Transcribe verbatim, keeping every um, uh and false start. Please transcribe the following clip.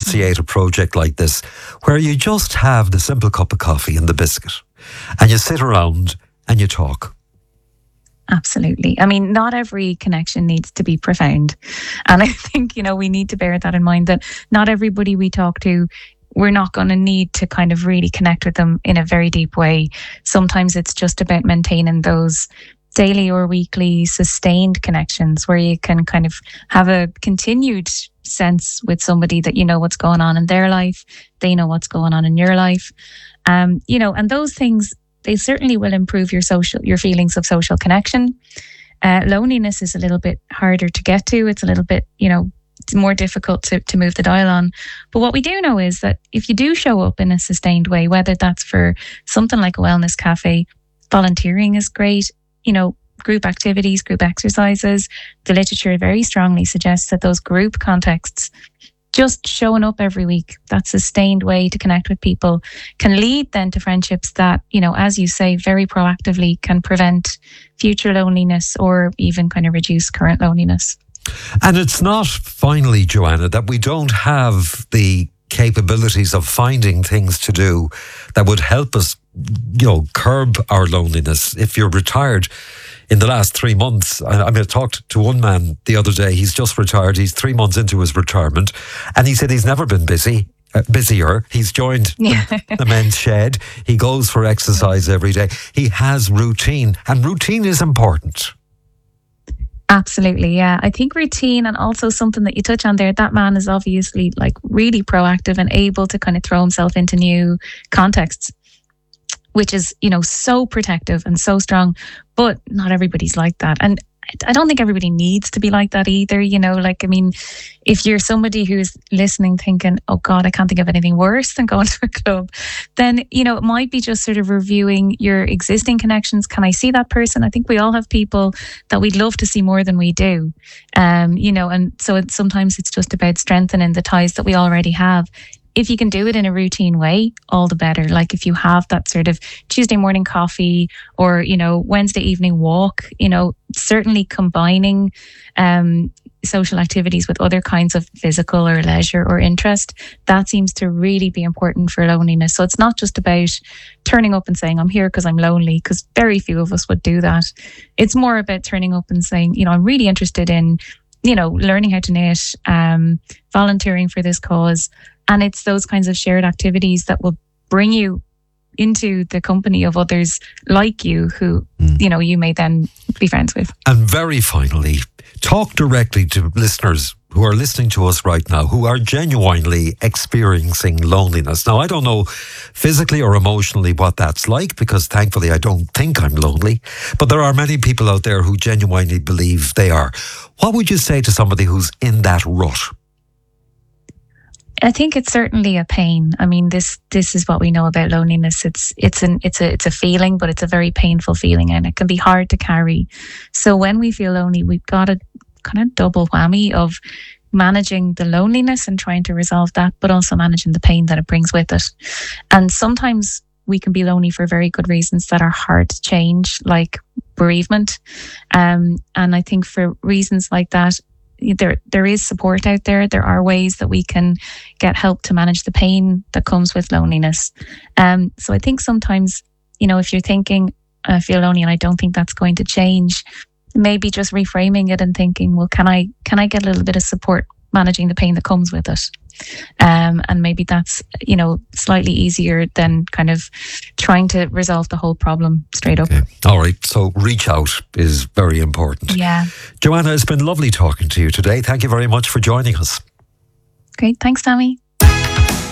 enunciate a project like this where you just have the simple cup of coffee and the biscuit and you sit around and you talk? Absolutely. I mean, not every connection needs to be profound. And I think, you know, we need to bear that in mind, that not everybody we talk to, we're not going to need to kind of really connect with them in a very deep way. Sometimes it's just about maintaining those daily or weekly sustained connections where you can kind of have a continued sense with somebody that you know what's going on in their life, they know what's going on in your life. Um, you know, and those things, they certainly will improve your social, your feelings of social connection. Uh, loneliness is a little bit harder to get to. It's a little bit, you know, it's more difficult to, to move the dial on. But what we do know is that if you do show up in a sustained way, whether that's for something like a wellness cafe, volunteering is great, you know, group activities, group exercises. The literature very strongly suggests that those group contexts, just showing up every week, that sustained way to connect with people, can lead then to friendships that, you know, as you say, very proactively can prevent future loneliness or even kind of reduce current loneliness. And it's not, finally, Joanna, that we don't have the capabilities of finding things to do that would help us, you know, curb our loneliness. If you're retired in the last three months, I, I mean, I talked to one man the other day, he's just retired, he's three months into his retirement, and he said he's never been busy. Uh, busier. He's joined yeah. the, the men's shed. He goes for exercise every day. He has routine, and routine is important. Absolutely, yeah. I think routine, and also something that you touch on there, that man is obviously like really proactive and able to kind of throw himself into new contexts, which is, you know, so protective and so strong. But not everybody's like that. And I don't think everybody needs to be like that either. You know, like, I mean, if you're somebody who's listening thinking, oh God, I can't think of anything worse than going to a club, then, you know, it might be just sort of reviewing your existing connections. Can I see that person? I think we all have people that we'd love to see more than we do. Um, you know, and so it, sometimes it's just about strengthening the ties that we already have. If you can do it in a routine way, all the better. Like if you have that sort of Tuesday morning coffee or, you know, Wednesday evening walk, you know, certainly combining um, social activities with other kinds of physical or leisure or interest, that seems to really be important for loneliness. So it's not just about turning up and saying, I'm here because I'm lonely, because very few of us would do that. It's more about turning up and saying, you know, I'm really interested in, you know, learning how to knit, um, volunteering for this cause. And it's those kinds of shared activities that will bring you into the company of others like you who, mm. you know, you may then be friends with. And very finally, talk directly to listeners who are listening to us right now, who are genuinely experiencing loneliness. Now, I don't know physically or emotionally what that's like, because thankfully I don't think I'm lonely, but there are many people out there who genuinely believe they are. What would you say to somebody who's in that rut? I think it's certainly a pain. I mean, this this is what we know about loneliness. It's it's an it's a it's a feeling, but it's a very painful feeling, and it can be hard to carry. So when we feel lonely, we've got a kind of double whammy of managing the loneliness and trying to resolve that, but also managing the pain that it brings with it. And sometimes we can be lonely for very good reasons that are hard to change, like bereavement. Um, and I think for reasons like that, there there is support out there. There are ways that we can get help to manage the pain that comes with loneliness. Um, so I think sometimes, you know, if you're thinking, I feel lonely and I don't think that's going to change, maybe just reframing it and thinking, well, can I can I get a little bit of support managing the pain that comes with it? Um, and maybe that's, you know, slightly easier than kind of trying to resolve the whole problem straight up. Okay. All right. So reach out is very important. Yeah. Joanna, it's been lovely talking to you today. Thank you very much for joining us. Great. Thanks, Tammy.